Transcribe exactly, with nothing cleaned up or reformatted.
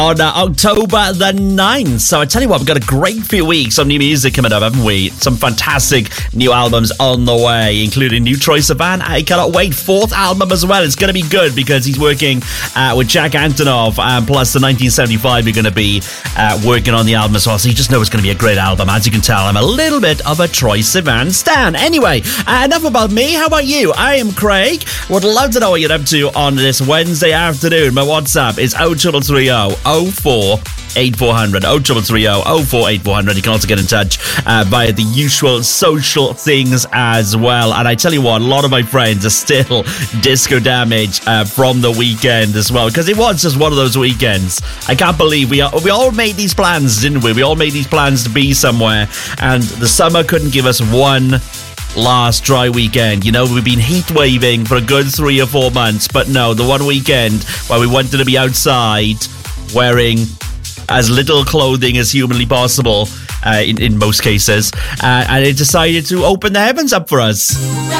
on uh, October the ninth. So I tell you what, we've got a great few weeks of new music coming up, haven't we? Some fantastic new albums on the way, including new Troye Sivan. I cannot wait. Fourth album as well. It's going to be good because he's working uh, with Jack Antonoff, and plus the nineteen seventy-five are going to be uh, working on the album as well. So you just know it's going to be a great album. As you can tell, I'm a little bit of a Troye Sivan stan. Anyway, uh, enough about me. How about you? I am Craig. Would love to know what you're up to on this Wednesday afternoon. My WhatsApp is oh three three oh oh four eight four hundred. oh three three oh oh four eight four hundred. You can also get in touch uh, via the usual social things as well. And I tell you what, a lot of my friends are still disco damage uh, from the weekend as well, because it was just one of those weekends. I can't believe we are, we all made these plans, didn't we? We all made these plans to be somewhere, and the summer couldn't give us one last dry weekend. You know, we've been heat waving for a good three or four months, but no, the one weekend where we wanted to be outside wearing as little clothing as humanly possible uh, in, in most cases, uh, and it decided to open the heavens up for us.